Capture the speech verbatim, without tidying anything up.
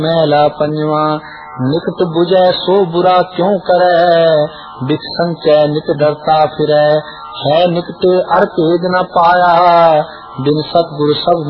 मैला पंजवा निकट बुझे सो बुरा क्यों करे, बिख संचय नित डरता फिरे, है निकट अर तेज न पाया, बिन सतगुरु सब